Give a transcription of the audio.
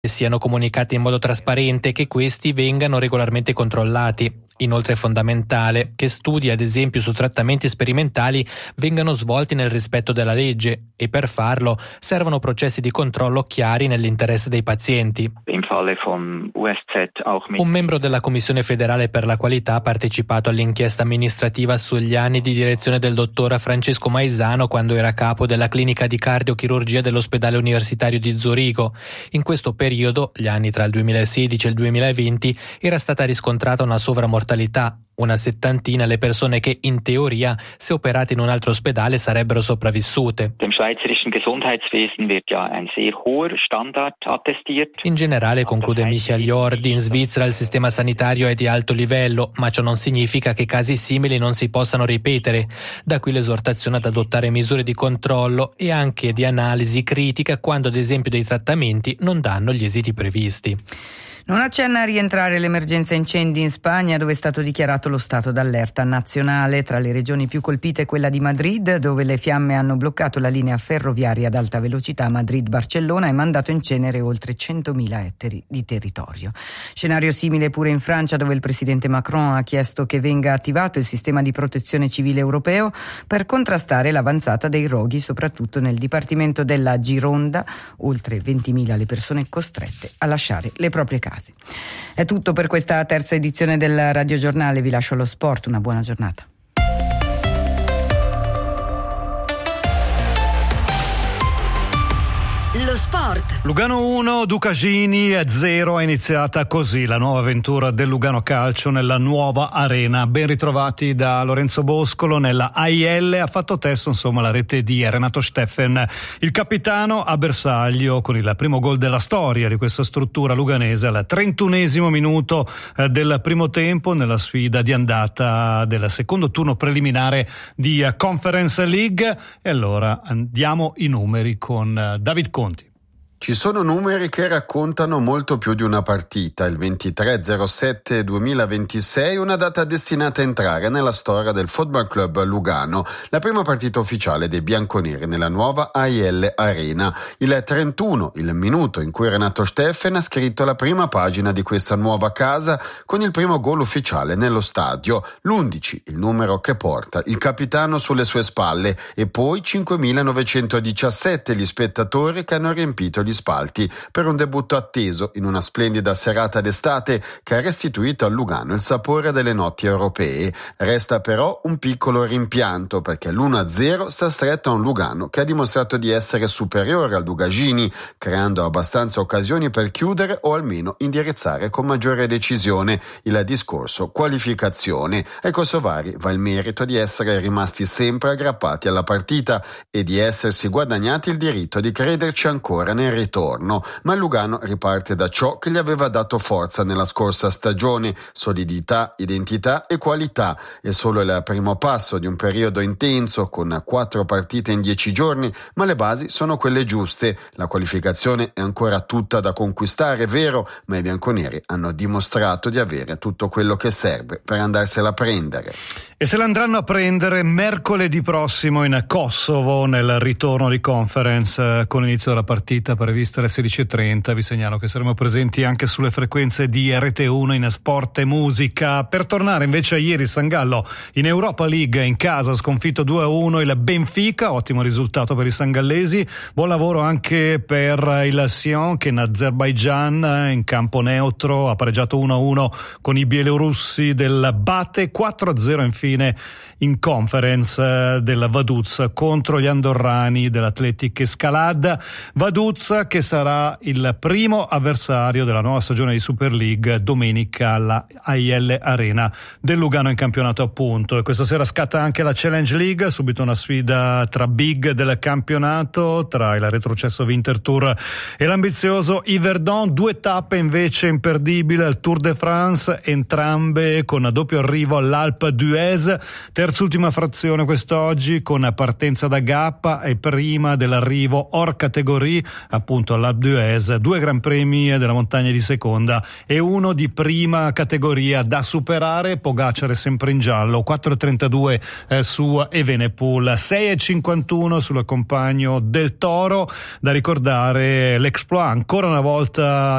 siano comunicati in modo trasparente e che questi vengano regolarmente controllati. Inoltre è fondamentale che studi, ad esempio su trattamenti sperimentali, vengano svolti nel rispetto della legge e per farlo servono processi di controllo chiari nell'interesse dei pazienti. Un membro della Commissione federale per la qualità ha partecipato all'inchiesta amministrativa sugli anni di direzione del dottor Francesco Maisano quando era capo della clinica di cardiochirurgia dell'ospedale universitario di Zurigo. In questo periodo, gli anni tra il 2016 e il 2020, era stata riscontrata una sovramortalità. Una settantina le persone che, in teoria, se operate in un altro ospedale sarebbero sopravvissute. In generale, conclude Michael Jordi, in Svizzera il sistema sanitario è di alto livello, ma ciò non significa che casi simili non si possano ripetere. Da qui l'esortazione ad adottare misure di controllo e anche di analisi critica quando, ad esempio, dei trattamenti non danno gli esiti previsti. Non accenna a rientrare l'emergenza incendi in Spagna, dove è stato dichiarato lo stato d'allerta nazionale. Tra le regioni più colpite è quella di Madrid, dove le fiamme hanno bloccato la linea ferroviaria ad alta velocità Madrid-Barcellona e mandato in cenere oltre 100.000 ettari di territorio. Scenario simile pure in Francia, dove il presidente Macron ha chiesto che venga attivato il sistema di protezione civile europeo per contrastare l'avanzata dei roghi, soprattutto nel dipartimento della Gironda, oltre 20.000 le persone costrette a lasciare le proprie case. È tutto per questa terza edizione del radiogiornale, vi lascio allo sport, una buona giornata. Lo sport. Lugano 1, Ducasini 0. È iniziata così la nuova avventura del Lugano Calcio nella nuova arena. Ben ritrovati da Lorenzo Boscolo nella AIL. Ha fatto testo la rete di Renato Steffen, il capitano a bersaglio, con il primo gol della storia di questa struttura luganese al 31esimo minuto del primo tempo, nella sfida di andata del secondo turno preliminare di Conference League. E allora andiamo i numeri con David Conti. Ci sono numeri che raccontano molto più di una partita. Il 23/07/2026, una data destinata a entrare nella storia del Football Club Lugano. La prima partita ufficiale dei bianconeri nella nuova AIL Arena. Il 31, il minuto in cui Renato Steffen ha scritto la prima pagina di questa nuova casa con il primo gol ufficiale nello stadio. L'11, il numero che porta il capitano sulle sue spalle, e poi 5.917 gli spettatori che hanno riempito gli spalti per un debutto atteso in una splendida serata d'estate che ha restituito al Lugano il sapore delle notti europee. Resta però un piccolo rimpianto, perché l'1-0 sta stretto a un Lugano che ha dimostrato di essere superiore al Ducasini, creando abbastanza occasioni per chiudere o almeno indirizzare con maggiore decisione il discorso qualificazione. Ai kosovari va il merito di essere rimasti sempre aggrappati alla partita e di essersi guadagnati il diritto di crederci ancora nel ritorno, ma il Lugano riparte da ciò che gli aveva dato forza nella scorsa stagione: solidità, identità e qualità. È solo il primo passo di un periodo intenso con 4 partite in 10 giorni, ma le basi sono quelle giuste. La qualificazione è ancora tutta da conquistare, è vero, ma i bianconeri hanno dimostrato di avere tutto quello che serve per andarsela a prendere. E se l'andranno a prendere mercoledì prossimo in Kosovo, nel ritorno di Conference, con inizio della partita prevista alle 16:30. Vi segnalo che saremo presenti anche sulle frequenze di RT1 in Sport e Musica. Per tornare invece a ieri, San Gallo in Europa League in casa ha sconfitto 2-1 il Benfica, ottimo risultato per i sangallesi. Buon lavoro anche per il Sion, che in Azerbaigian in campo neutro ha pareggiato 1-1 con i bielorussi del Bate. 4-0 infine in Conference del Vaduz contro gli andorrani dell'Atletic Escalade. Vaduz che sarà il primo avversario della nuova stagione di Super League domenica alla AIL Arena del Lugano in campionato, appunto. E questa sera scatta anche la Challenge League, subito una sfida tra big del campionato, tra il retrocesso Winterthur e l'ambizioso Yverdon. 2 tappe invece imperdibili al Tour de France, entrambe con doppio arrivo all'Alpe d'Huez. Terz'ultima frazione quest'oggi con partenza da Gappa e prima dell'arrivo hors categorie, appunto appunto all'Alpe d'Huez, 2 Gran Premi della montagna di seconda e uno di prima categoria da superare. Pogacar è sempre in giallo, 4.32 su Evenepoel, 6.51 sul compagno del Toro. Da ricordare l'exploit ancora una volta